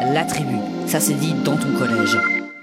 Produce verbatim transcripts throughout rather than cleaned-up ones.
La Tribu. Ça s'est dit dans ton collège.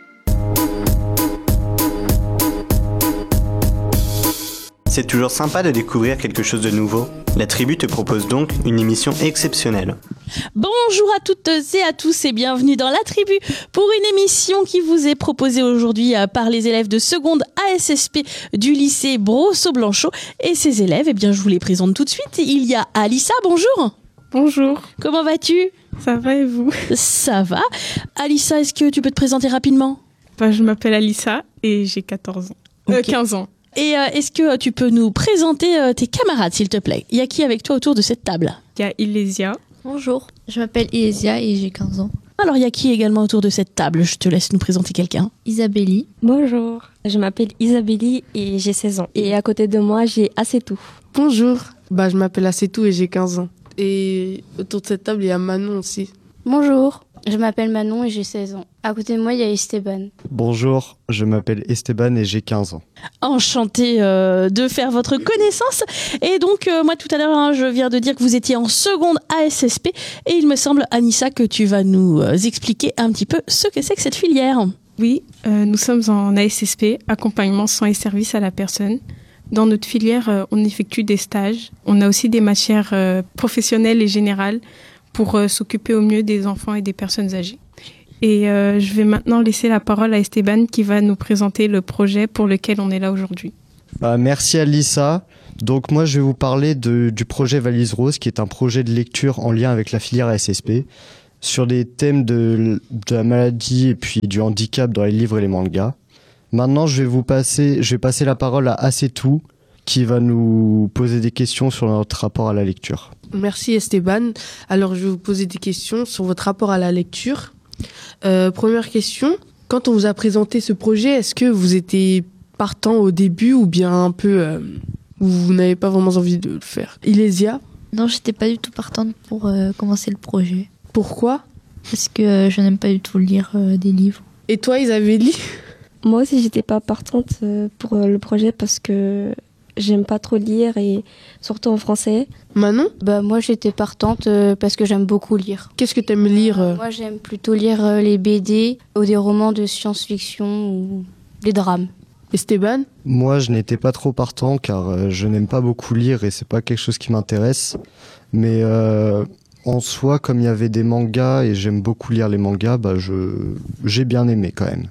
C'est toujours sympa de découvrir quelque chose de nouveau. La Tribu te propose donc une émission exceptionnelle. Bonjour à toutes et à tous et bienvenue dans La Tribu pour une émission qui vous est proposée aujourd'hui par les élèves de seconde A S S P du lycée Brosso-Blanchot. Et ces élèves, eh bien, je vous les présente tout de suite. Il y a Alissa, bonjour. Bonjour. Comment vas-tu ? Ça va et vous ? Ça va. Alissa, est-ce que tu peux te présenter rapidement ? Bah, je m'appelle Alissa et j'ai quatorze ans. Okay. Euh, quinze ans. Et euh, est-ce que tu peux nous présenter euh, tes camarades, s'il te plaît ? Il y a qui avec toi autour de cette table ? Il y a Ilésia. Bonjour, je m'appelle Ilésia et j'ai quinze ans. Alors, il y a qui également autour de cette table ? Je te laisse nous présenter quelqu'un. Isabelli. Bonjour, je m'appelle Isabelli et j'ai seize ans. Et à côté de moi, j'ai Assetou. Bonjour, bah, je m'appelle Assetou et j'ai quinze ans. Et autour de cette table, il y a Manon aussi. Bonjour, je m'appelle Manon et j'ai seize ans. À côté de moi, il y a Esteban. Bonjour, je m'appelle Esteban et j'ai quinze ans. Enchantée euh, de faire votre connaissance. Et donc, euh, moi, tout à l'heure, hein, je viens de dire que vous étiez en seconde A S S P. Et il me semble, Anissa, que tu vas nous euh, expliquer un petit peu ce que c'est que cette filière. Oui, euh, nous sommes en A S S P, accompagnement soins et services à la personne. Dans notre filière, euh, on effectue des stages. On a aussi des matières euh, professionnelles et générales pour euh, s'occuper au mieux des enfants et des personnes âgées. Et euh, je vais maintenant laisser la parole à Esteban qui va nous présenter le projet pour lequel on est là aujourd'hui. Bah, merci Alissa. Donc moi je vais vous parler de, du projet Valise Rose qui est un projet de lecture en lien avec la filière A S S P sur les thèmes de, de la maladie et puis du handicap dans les livres et les mangas. Maintenant je vais vous passer, je vais passer la parole à Assetou qui va nous poser des questions sur notre rapport à la lecture. Merci Esteban. Alors je vais vous poser des questions sur votre rapport à la lecture. Euh, première question, quand on vous a présenté ce projet, est-ce que vous étiez partant au début ou bien un peu, euh, vous n'avez pas vraiment envie de le faire ? Ilésia ? Non, j'étais pas du tout partante pour euh, commencer le projet. Pourquoi ? Parce que euh, je n'aime pas du tout lire euh, des livres. Et toi Isabelli ? Moi aussi, j'étais pas partante euh, pour euh, le projet parce que j'aime pas trop lire et surtout en français. Manon ? Bah moi j'étais partante euh, parce que j'aime beaucoup lire. Qu'est-ce que t'aimes lire euh... Moi j'aime plutôt lire euh, les B D ou des romans de science-fiction ou des drames. Esteban ? Moi je n'étais pas trop partant car euh, je n'aime pas beaucoup lire et c'est pas quelque chose qui m'intéresse. Mais euh, en soi, comme il y avait des mangas et j'aime beaucoup lire les mangas, bah je j'ai bien aimé quand même.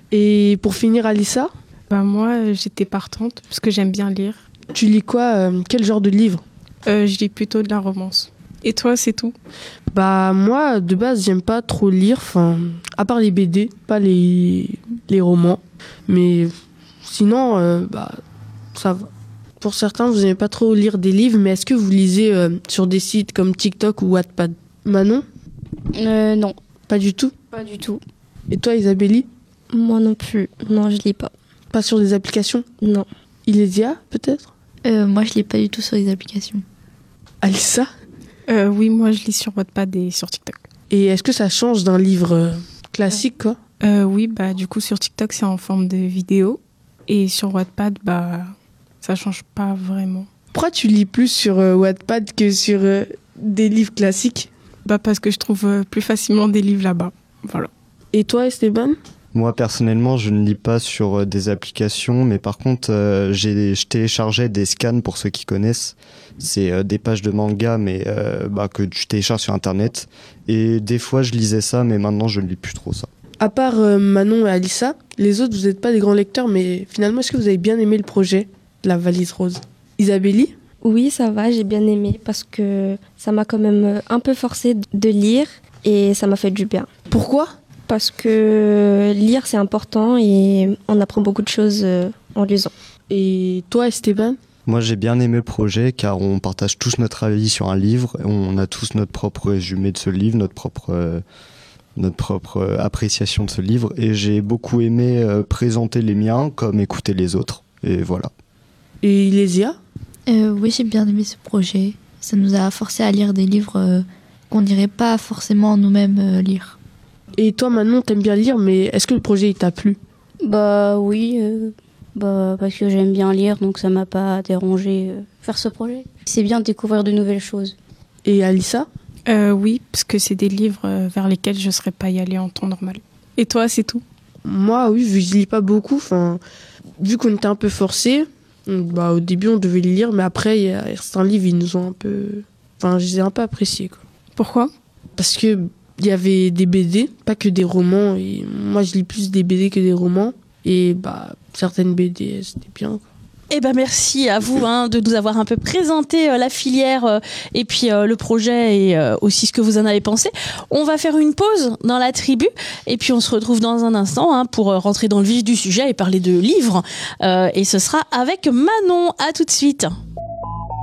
Et pour finir, Alissa ? Bah moi j'étais partante parce que j'aime bien lire. Tu lis quoi euh, Quel genre de livre ? Euh, je lis plutôt de la romance. Et toi, c'est tout ? Bah moi, de base, j'aime pas trop lire, enfin, à part les B D, pas les, les romans. Mais sinon, euh, bah, ça va. Pour certains, vous n'aimez pas trop lire des livres, mais est-ce que vous lisez euh, sur des sites comme TikTok ou Wattpad ? Manon ? Euh, non. Pas du tout ? Pas du tout. Et toi, Isabelli ? Moi non plus. Non, je lis pas. Pas sur des applications ? Non. Ilésia, peut-être ? euh, Moi, je lis pas du tout sur les applications. Alissa ? euh, Oui, moi, je lis sur Wattpad et sur TikTok. Et est-ce que ça change d'un livre euh, classique, quoi ? euh, Oui, bah du coup, sur TikTok, c'est en forme de vidéo. Et sur Wattpad, bah, ça change pas vraiment. Pourquoi tu lis plus sur euh, Wattpad que sur euh, des livres classiques ? Bah parce que je trouve euh, plus facilement des livres là-bas. Voilà. Et toi, Esteban ? Moi personnellement je ne lis pas sur euh, des applications mais par contre euh, j'ai, je téléchargeais des scans pour ceux qui connaissent. C'est euh, des pages de manga mais euh, bah, que tu télécharges sur internet et des fois je lisais ça mais maintenant je ne lis plus trop ça. À part euh, Manon et Alissa, les autres vous n'êtes pas des grands lecteurs mais finalement est-ce que vous avez bien aimé le projet de la Valise Rose ? Isabelli ? Oui, ça va, j'ai bien aimé parce que ça m'a quand même un peu forcé de lire et ça m'a fait du bien. Pourquoi ? Parce que lire, c'est important et on apprend beaucoup de choses en lisant. Et toi, Esteban ? Moi, j'ai bien aimé le projet car on partage tous notre avis sur un livre. On a tous notre propre résumé de ce livre, notre propre, euh, notre propre euh, appréciation de ce livre. Et j'ai beaucoup aimé euh, présenter les miens comme écouter les autres. Et voilà. Et Ilésia ? euh, Oui, j'ai bien aimé ce projet. Ça nous a forcé à lire des livres euh, qu'on n'irait pas forcément nous-mêmes euh, lire. Et toi, Manon, t'aimes bien lire, mais est-ce que le projet il t'a plu ? Bah oui, euh, bah, parce que j'aime bien lire, donc ça m'a pas dérangé euh, faire ce projet. C'est bien de découvrir de nouvelles choses. Et Alissa ? euh, Oui, parce que c'est des livres euh, vers lesquels je ne serais pas y aller en temps normal. Et toi, c'est tout? Moi, oui, vu que je lis pas beaucoup, enfin, vu qu'on était un peu forcés, bah, au début, on devait les lire, mais après, il y a certains livres, ils nous ont un peu... Enfin, je les ai un peu appréciés, quoi. Pourquoi? Parce que il y avait des B D, pas que des romans. Et moi, je lis plus des B D que des romans. Et bah, certaines B D, c'était bien, quoi. Eh ben merci à vous hein, de nous avoir un peu présenté euh, la filière euh, et puis euh, le projet et euh, aussi ce que vous en avez pensé. On va faire une pause dans la tribu et puis on se retrouve dans un instant hein, pour euh, rentrer dans le vif du sujet et parler de livres. Euh, et ce sera avec Manon. À tout de suite.